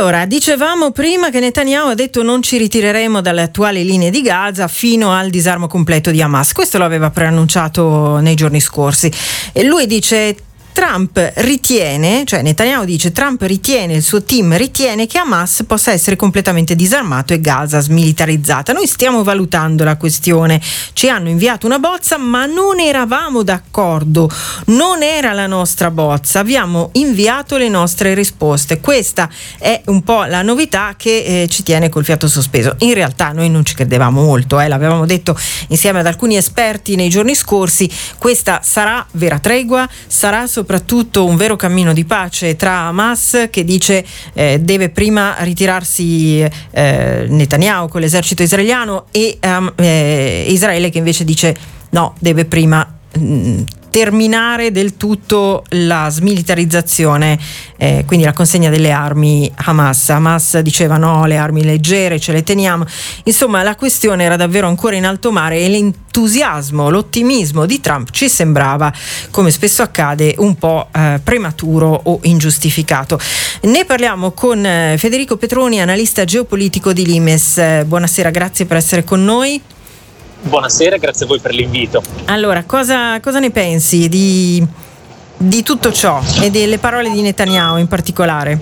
Allora, dicevamo prima che Netanyahu ha detto non ci ritireremo dalle attuali linee di Gaza fino al disarmo completo di Hamas. Questo lo aveva preannunciato nei giorni scorsi. E lui dice... Netanyahu dice Trump ritiene, il suo team ritiene che Hamas possa essere completamente disarmato e Gaza smilitarizzata. Noi stiamo valutando la questione, ci hanno inviato una bozza ma non eravamo d'accordo, non era la nostra bozza, abbiamo inviato le nostre risposte. Questa è un po' la novità che ci tiene col fiato sospeso. In realtà noi non ci credevamo molto, l'avevamo detto insieme ad alcuni esperti nei giorni scorsi, questa sarà vera tregua, sarà soprattutto un vero cammino di pace tra Hamas, che dice deve prima ritirarsi Netanyahu con l'esercito israeliano, e Israele che invece dice no, deve prima terminare del tutto la smilitarizzazione, quindi la consegna delle armi Hamas diceva no, le armi leggere ce le teniamo. Insomma, la questione era davvero ancora in alto mare e l'entusiasmo, l'ottimismo di Trump ci sembrava, come spesso accade, un po' prematuro o ingiustificato. Ne parliamo con Federico Petroni, analista geopolitico di Limes. Buonasera, grazie per essere con noi. Buonasera, grazie a voi per l'invito. Allora, cosa ne pensi di tutto ciò e delle parole di Netanyahu in particolare?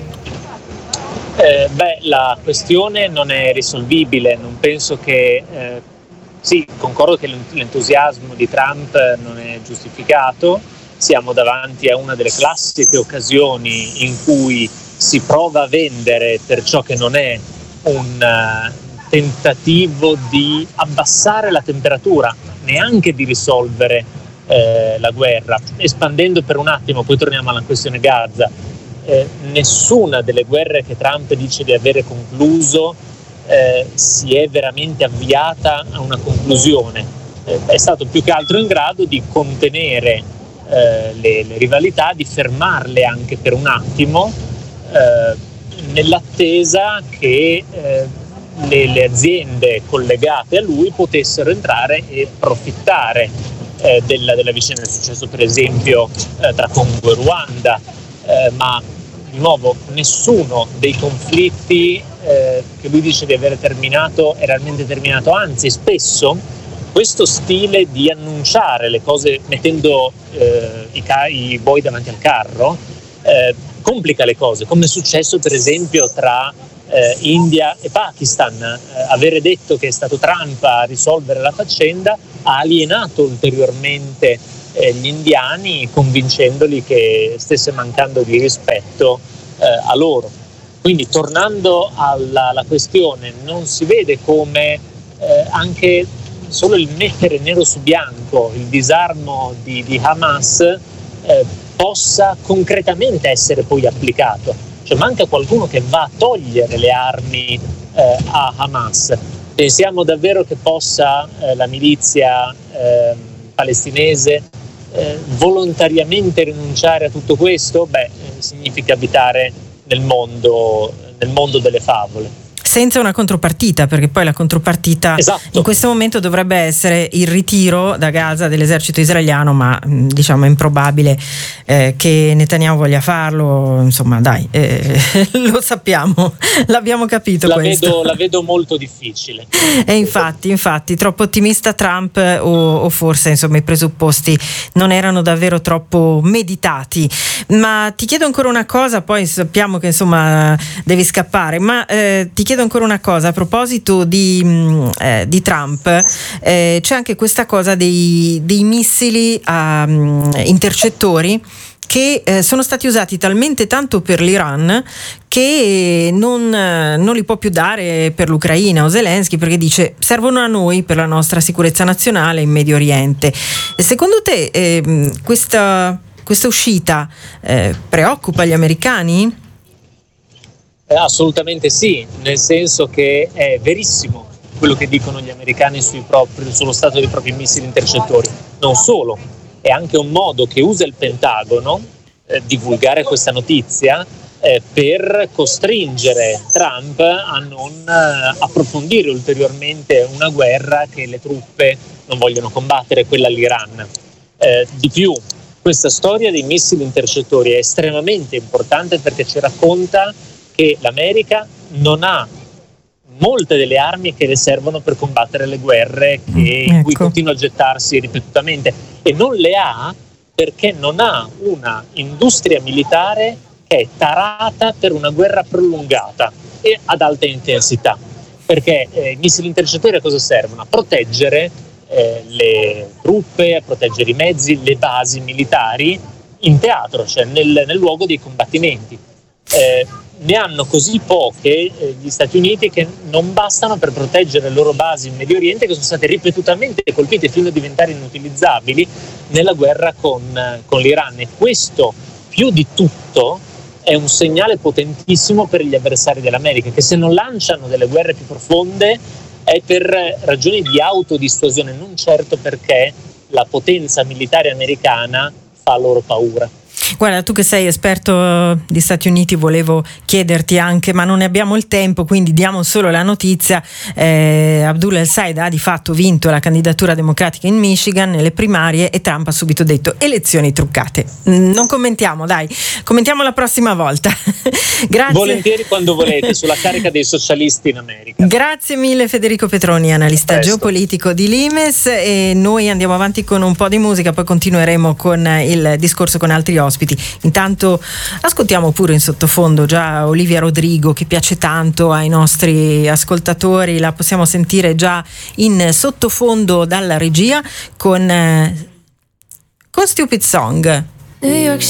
La questione non è risolvibile, non penso che... sì, concordo che l'entusiasmo di Trump non è giustificato, siamo davanti a una delle classiche occasioni in cui si prova a vendere per ciò che non è un tentativo di abbassare la temperatura, neanche di risolvere la guerra. Espandendo per un attimo, poi torniamo alla questione Gaza, nessuna delle guerre che Trump dice di avere concluso si è veramente avviata a una conclusione. È stato più che altro in grado di contenere le rivalità, di fermarle anche per un attimo, nell'attesa che le aziende collegate a lui potessero entrare e profittare della vicenda. È successo per esempio tra Congo e Ruanda, ma di nuovo nessuno dei conflitti che lui dice di aver terminato è realmente terminato, anzi spesso questo stile di annunciare le cose mettendo i buoi davanti al carro complica le cose, come è successo per esempio tra India e Pakistan. Avere detto che è stato Trump a risolvere la faccenda ha alienato ulteriormente gli indiani, convincendoli che stesse mancando di rispetto a loro. Quindi, tornando alla questione, non si vede come anche solo il mettere nero su bianco il disarmo di Hamas possa concretamente essere poi applicato. Cioè manca qualcuno che va a togliere le armi a Hamas. Pensiamo davvero che possa la milizia palestinese volontariamente rinunciare a tutto questo? Significa abitare nel mondo delle favole. Senza una contropartita, perché poi la contropartita in questo momento dovrebbe essere il ritiro da Gaza dell'esercito israeliano, ma diciamo è improbabile che Netanyahu voglia farlo. Insomma, dai, lo sappiamo, l'abbiamo capito. La vedo molto difficile. E infatti, troppo ottimista Trump o forse insomma i presupposti non erano davvero troppo meditati. Ma ti chiedo ancora una cosa, poi sappiamo che insomma devi scappare, ma ti chiedo ancora una cosa a proposito di Trump. C'è anche questa cosa dei missili intercettori che sono stati usati talmente tanto per l'Iran che non li può più dare per l'Ucraina o Zelensky, perché dice servono a noi per la nostra sicurezza nazionale in Medio Oriente. Secondo te questa uscita preoccupa gli americani? Assolutamente sì, nel senso che è verissimo quello che dicono gli americani sullo stato dei propri missili intercettori. Non solo, è anche un modo che usa il Pentagono divulgare questa notizia per costringere Trump a non approfondire ulteriormente una guerra che le truppe non vogliono combattere, quella all'Iran. Di più, questa storia dei missili intercettori è estremamente importante perché ci racconta che l'America non ha molte delle armi che le servono per combattere le guerre in cui continua a gettarsi ripetutamente, e non le ha perché non ha una industria militare che è tarata per una guerra prolungata e ad alta intensità, perché i missili intercettori a cosa servono? A proteggere le truppe, a proteggere i mezzi, le basi militari in teatro, cioè nel luogo dei combattimenti. Ne hanno così poche gli Stati Uniti che non bastano per proteggere le loro basi in Medio Oriente, che sono state ripetutamente colpite fino a diventare inutilizzabili nella guerra con l'Iran. E questo, più di tutto, è un segnale potentissimo per gli avversari dell'America, che se non lanciano delle guerre più profonde è per ragioni di autodissuasione, non certo perché la potenza militare americana fa loro paura. Guarda, tu che sei esperto di Stati Uniti, volevo chiederti anche, ma non ne abbiamo il tempo, quindi diamo solo la notizia. Abdullah El-Sayed ha di fatto vinto la candidatura democratica in Michigan nelle primarie e Trump ha subito detto elezioni truccate. Non commentiamo, dai, commentiamo la prossima volta. Grazie. Volentieri, quando volete, sulla carica dei socialisti in America. Grazie mille Federico Petroni, analista geopolitico di Limes, e noi andiamo avanti con un po' di musica, poi continueremo con il discorso con altri ospiti. Intanto ascoltiamo pure in sottofondo già Olivia Rodrigo, che piace tanto ai nostri ascoltatori, la possiamo sentire già in sottofondo dalla regia con Stupid Song.